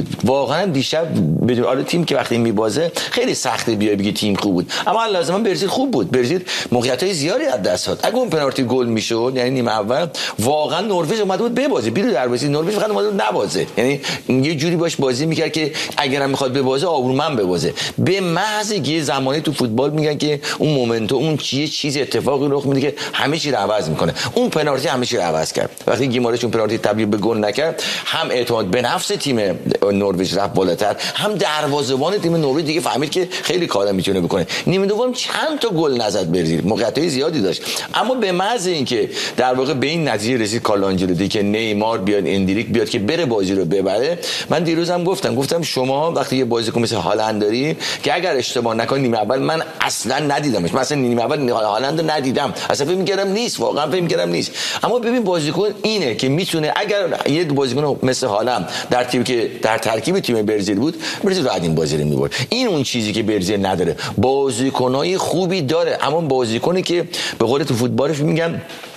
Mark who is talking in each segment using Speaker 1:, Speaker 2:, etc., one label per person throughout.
Speaker 1: بود واقعا. دیشب بدون آره تیم که وقتی میبازه خیلی سخته بیای بگی تیم خوب بود، اما لازما برزیل خوب بود. برزیل موقعیت‌های زیادی از دست داد. اگه اون پنالتی گل میشد یعنی نیمه اول واقعا نروژ اومده بود ببازه، بیرو دروازه نروژ فقط اومده بود نبازه، یعنی یه جوری باش بازی میکرد که اگرم میخواد ببازه آبرومند ببازه. به محض اینکه زمانی تو فوتبال میگن که اون مومنتوم اون چیز اتفاقی رخ میده که همه چی رو عوض میکنه. اون پنالتی همه چی رو عوض کرد. وقتی گیمارش اون پنالتی تبدیل به گل نکرد، هم اعتماد به نفس تیم نروژ رفت بالاتر، هم دروازه‌بان تیم نروژ دیگه فهمید که خیلی کارا میتونه بکنه. نیمه دوم چند تا گل نزد برزیل، موقعیت‌های زیادی داشت، اما به محض اینکه در واقع به این نتیجه رسید کارلو آنجلوتی که نیمار بیاد اندریک بیاد که بره بازی رو ببره. من دیروزم گفتم شما وقتی یه بازیکن مثل هالند داری که اگر اشتباه نکنی نیمه اول من اصلا ندیدمش، مثلا نیمه اول هالند رو ندیدم، اصلا فکر می‌کردم نیست، واقعا فکر می‌کردم نیست. اما ببین بازیکن اینه که میتونه اگر یه بازیکن مثل هالند در تیمی که در ترکیب تیم برزیل بود، برزیل راحت این بازی رو می‌برد. این اون چیزی که برزیل نداره، بازیکنای خوبی داره، اما بازیکنی که به قول تو فوتبالش میگن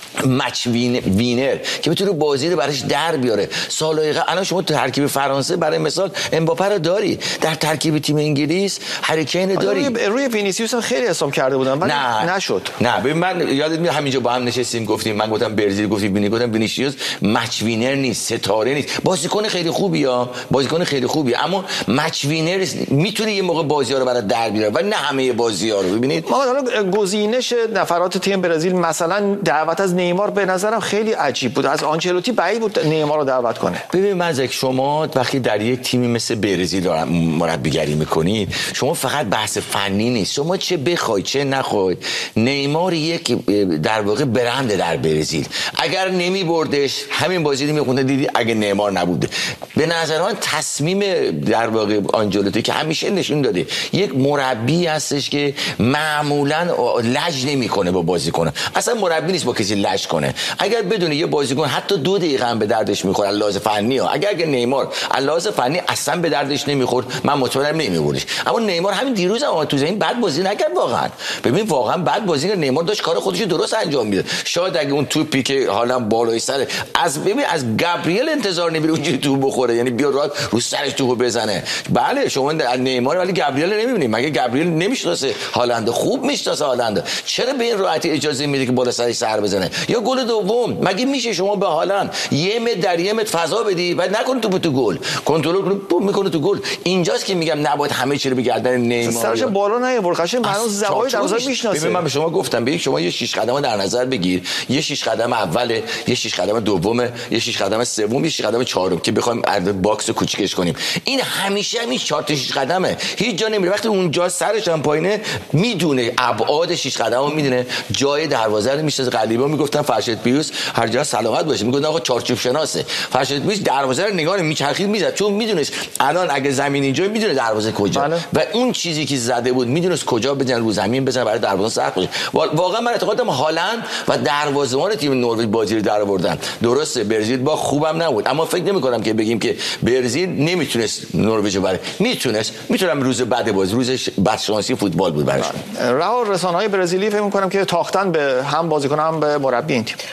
Speaker 1: مچ وینر که بتونه بازی رو براش در بیاره. سالهای قبل الان شما تو ترکیب فرانسه برای مثال امباپه رو داری، در ترکیب تیم انگلیس هری کین داری.
Speaker 2: روی وینیسیوس هم خیلی حساب کرده بودن ولی نشد.
Speaker 1: نه ببین من یادت میاد همینجا با هم نشستیم گفتیم، من گفتم برزیل، گفتیم وینیسیوس مچ وینر نیست، ستاره نیست، بازیکن خیلی خوبیه، بازیکن خیلی خوبیه، اما مچ وینر میتونه یه موقع بازی‌ها رو برای در بیاره و نه همه بازی‌ها رو. ببینید
Speaker 2: ما حالا گزینش نفرات تیم برزیل مثلا دعوت از نیمار به نظرم خیلی عجیب بود. از آنچلوتی بعید بود نیمار رو دعوت کنه.
Speaker 1: ببین من شما وقتی در یک تیمی مثل برزیل مربیگری میکنید، شما فقط بحث فنی نیست، شما چه بخوای چه نخوای نیمار یک در واقع برنده در برزیل. اگر نمیبردش همین بازی میخونده دیدی اگه نیمار نبوده. به نظر من تصمیم در واقع آنجلوتی که همیشه نشون داده یک مربی هستش که معمولا لج نمیکنه با بازیکن، اصلا مربی نیست با کسی لج کنه. اگر بدونه یه بازیکن حتی 2 دقیقه هم به دردش میخوره لحاظ فنی ها، اگر نیمار لحاظ فنی اصلا به دردش نمیخورد من مطمئنم نمیبردش. اما نیمار همین دیروز هم تو زمین بد بازی نکرد واقعا. ببین واقعا بد بازی کرد، نیمار داشت کار خودش رو درست انجام میداد. شاید اگه اون توپی که حالا بالای سر از گابریل انتظار نمیره اونجوری توپ بخوره، یعنی بیا راحت رو سرش توپو بزنه. بله شما نیمار ولی گابریل نمیبینید. مگه گابریل نمیشناسه هالند؟ خوب میشناسه هالند. چرا به این راحتی اجازه میده که بالا سرش سر بزنه؟ یا گل دوم مگه میشه شما به هالند یه متر در یه متر فضا بدی و نکنه تو گل کنترل کنه میکنه تو گل؟ اینجاست که میگم نباید همه چی رو به گردن نیمار
Speaker 2: سرش بالا نیاورد. قشنگ منو زوایای دروازه میشناسه.
Speaker 1: ببین من به شما گفتم ببین شما یه 6 قدمو در نظر بگیر، یه 6 قدم اوله، یه 6 قدم دومه، یه 6 قدم سوم، یه 6 قدم چهارم که بخوایم عرض باکس کوچیکش کنیم. این همیشه همین 4 تا 6 قدمه، هیچ جا نمیره. وقتی اونجا سرش هم پایینه میدونه ابعاد 6 قدمو میدونه، جای دروازه رو میشناسه. قلیبا میگفتن فرشاد پیروز هر جا سلامت باشه، میگفتن آقا چارچوب شناسه. فرشاد پیروز دروازه رو نگاه میچرخید میزد، چون میدونست الان اگه زمین اینجا میدونه دروازه کجا.
Speaker 2: بله.
Speaker 1: و اون چیزی که زده بود میدونست کجا بزنه، رو زمین بزنه برای دروازه سخت باشه. واقعا من اعتقادم هالند و دروازه‌بان تیم نروژ بازی رو درآوردن. درسته برزیل با خوبم نبود، اما فکر نمی‌کنم که بگیم که برزیل نمیتونست نروژ ببره. میتونم روز بعد بازی روز بدشانسی فوتبال بود براشون.
Speaker 2: رها رسانه‌های برزیلی فکر می‌کنم که تاختن به هم بازیکن هم به مربی این تیم.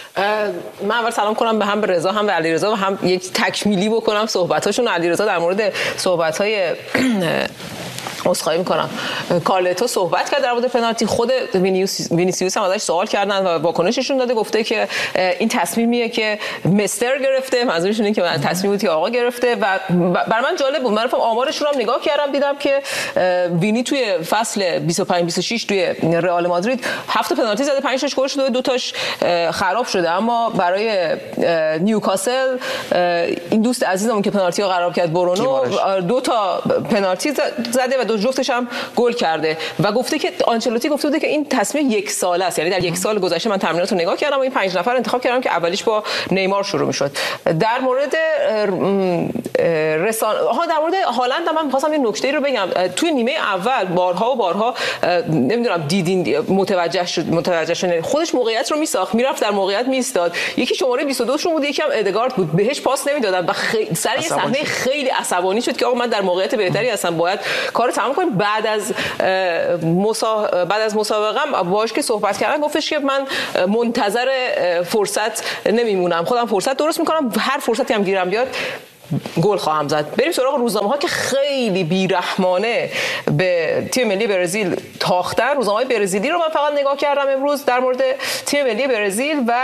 Speaker 3: من اول سلام کنم به هم به رضا هم به علیرضا و هم یک تکمیلی بکنم صحبتاشون. علیرضا در مورد صحبت‌های عذرخواهی میکنم کارلتو صحبت کرد در مورد پنالتی. خود وینیسیوس هم ازش سوال کردن و واکنششون داده، گفته که این تصمیمیه که مستر گرفته، منظورش اینه که تصمیم بود که آقا گرفته. و برای من جالب بود، من رفتم آمارشون هم نگاه کردم دیدم که وینی توی فصل 25 26 توی رئال مادرید 7 پنالتی زده، 5 تاش گل شده، 2 تاش خراب شده. اما برای نیوکاسل این دوست عزیزمون که پنالتی رو خراب کرد برونو 2 تا پنالتی زده و 2 جفتش هم گل کرده. و گفته که آنچلوتی گفته بوده که این تصمیم 1 ساله است، یعنی در 1 سال گذشته من تمرینات رو نگاه کردم و این 5 نفر انتخاب کردم که اولیش با نیمار شروع میشد. در مورد در مورد هالند من می‌خواستم یه نکته رو بگم. توی نیمه اول بارها نمیدونم دیدین متوجه شدن خودش موقعیت رو میساخت، میرفت در موقعیت میستاد. یکی شماره 22 شون بود، یکی هم ادگارد بود، بهش پاس نمیدادن و سر یه صحنه خیلی عصبانی شد که آقا من در موقعیت بهتری هستم، باید کار تمام کنیم. بعد از مسابقه باهاش که صحبت کردن گفتش که من منتظر فرصت نمیمونم، خودم فرصت درست میکنم، هر فرصتی هم گیرم بیاد گل خواهم زد. بریم سراغ روزنامه‌ها که خیلی بیرحمانه به تیم ملی برزیل تاختن. روزنامه‌های برزیلی رو من فقط نگاه کردم امروز در مورد تیم ملی برزیل و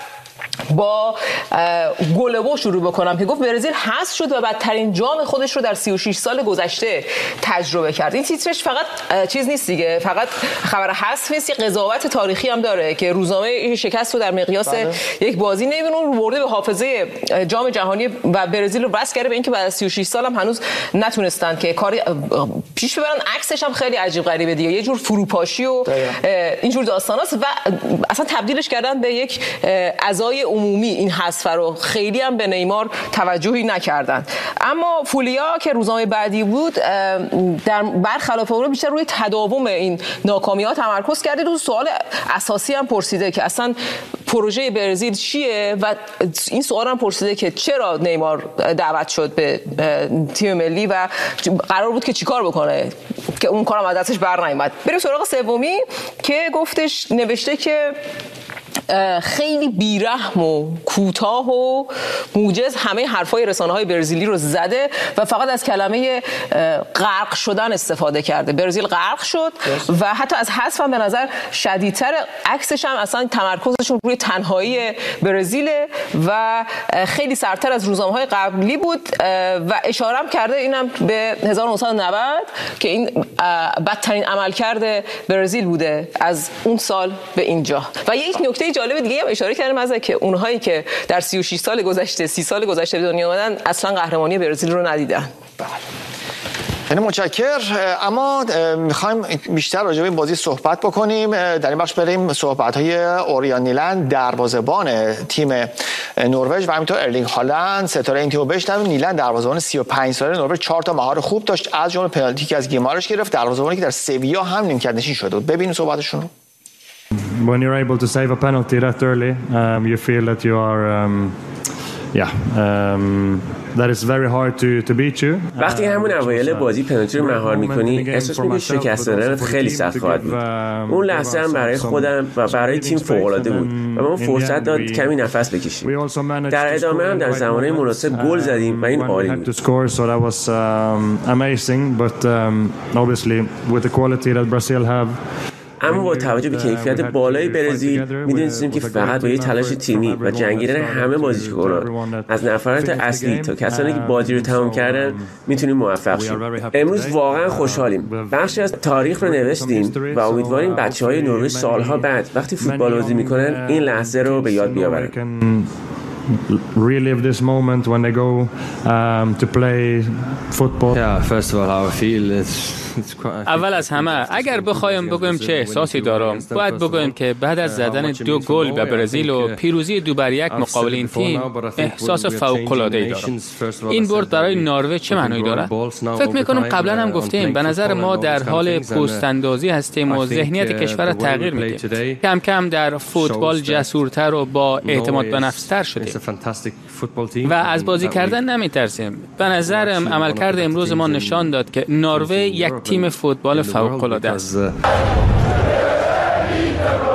Speaker 3: با گولبو شروع بکنم که گفت برزیل حذف شد و بدترین جام خودش رو در 36 سال گذشته تجربه کرد. این تیترش فقط چیز نیست دیگه، فقط خبر حذف نیست، یه قضاوت تاریخی هم داره که روزنامه شکست رو در مقیاس یک بازی نمیدونه برده به حافظه جام جهانی و برزیل رو بس کرده به اینکه بعد از 36 سال هم هنوز نتونستن که کاری پیش ببرن. عکسش هم خیلی عجیب غریبه دیگه، یه جور فروپاشی و اینجور داستاناست و اصلا تبدیلش کردن به یک عزای عمومی. این حذف رو خیلی هم به نیمار توجهی نکردن. اما فولیا که روزنامه بعدی بود در برخلاف اون بیشتر روی تداوم این ناکامی‌ها تمرکز کرده. دو سوال اساسی هم پرسیده که اصلا پروژه برزیل چیه و این سوال هم پرسیده که چرا نیمار دعوت شد به تیم ملی و قرار بود که چیکار بکنه که اون کارم از دستش بر نیامد. بریم سراغ سومی که گفتش نوشته که خیلی بیرحم و کوتاه و موجز همه حرفای رسانه‌های برزیلی رو زده و فقط از کلمه غرق شدن استفاده کرده. برزیل غرق شد و حتی از حذف هم به نظر شدیدتر. عکسش هم اصلا تمرکزشون روی تنهایی برزیل و خیلی سرتر از روزنامه‌های قبلی بود و اشاره هم کرده اینم به 1990 که این بدترین عملکرد برزیل بوده از اون سال به اینجا. و یک نکته جالب دیگه هم اشاره کردم از که اونهایی که در 36 سال گذشته 30 سال گذشته به دنیا اومدن اصلا قهرمانی برزیل رو ندیدن.
Speaker 2: خیلی متشکر. اما میخوایم بیشتر راجع به این بازی صحبت بکنیم. در این بخش بریم صحبت‌های اوریان نیلند دروازه‌بان تیم نروژ و همینطور ارلینگ هالند ستاره این تیمو بشنویم. نیلند دروازه‌بان 35 ساله نروژ 4 تا مهار خوب داشت، از جمله پنالتی که از گیمارش گرفت. دروازه‌بانی که در سویا هم نیمکت نشین شده بود. ببینید صحبتشون رو.
Speaker 4: When you're able to save a penalty that early, you feel that you are, that is very hard to beat you.
Speaker 5: وقتی همون اوایل بازی پنالتی رو مهار می‌کنی، احساس می‌کنی شکست دادنت خیلی سخت خواهد بود. اون لحظه هم برای خودم و برای تیم فوق‌العاده بود و ما فرصت داد کمی نفس بکشیم. در ادامه هم در زمانه مناسب گل زدیم و این عالی بود. اما با توجه به کیفیت بالای برزیل می‌دونستیم که فقط با یه تلاش تیمی و جنگیدن همه بازیکنان از نفرات اصلی تا کسانی که بازی رو تمام کردن میتونیم موفق شیم. امروز واقعا خوشحالیم. بخشی از تاریخ رو نوشتیم و امیدواریم بچه‌های نروژ سالها بعد وقتی فوتبال بازی میکنن این لحظه رو به یاد بیاورن.
Speaker 4: Relive this moment when they go to play football.
Speaker 6: Yeah, first of all, how I feel.
Speaker 7: اول از همه اگر بخوایم بگویم چه احساسی دارم باید بگویم که بعد از زدن 2 گل به برزیل و پیروزی 2-1 مقابل این تیم احساس فوق‌العاده‌ای دارم. این برد برای نروژ چه معنی دارد؟ فکر می‌کنم قبلا هم گفتیم به نظر ما در حال پوست‌اندازی هستیم و ذهنیت کشور را تغییر میدیم. کم کم در فوتبال جسورتر و با اعتماد به نفس‌تر شدیم و از بازی کردن نمی‌ترسیم. به نظرم عملکرد امروز ما نشان داد که نروژ یک تیم فوتبال فوق‌العاده است.